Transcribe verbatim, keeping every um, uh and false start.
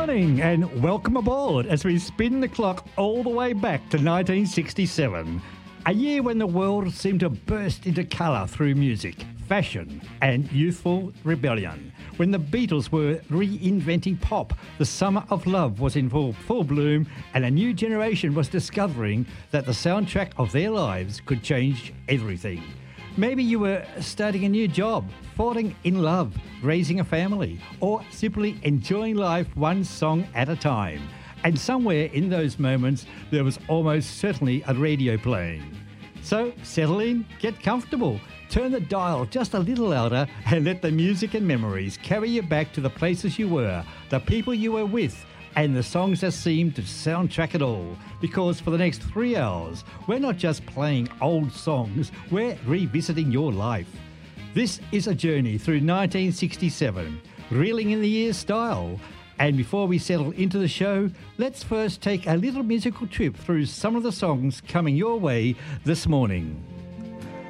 morning and welcome aboard as we spin the clock all the way back to nineteen sixty-seven, a year when the world seemed to burst into colour through music, fashion and youthful rebellion. When the Beatles were reinventing pop, the summer of love was in full, full bloom, and a new generation was discovering that the soundtrack of their lives could change everything. Maybe you were starting a new job, falling in love, raising a family, or simply enjoying life one song at a time. And somewhere in those moments, there was almost certainly a radio playing. So settle in, get comfortable, turn the dial just a little louder, and let the music and memories carry you back to the places you were, the people you were with, and the songs that seemed to soundtrack it all. Because for the next three hours, we're not just playing old songs, we're revisiting your life. This is a journey through nineteen sixty-seven, reeling in the years style. And before we settle into the show, let's first take a little musical trip through some of the songs coming your way this morning.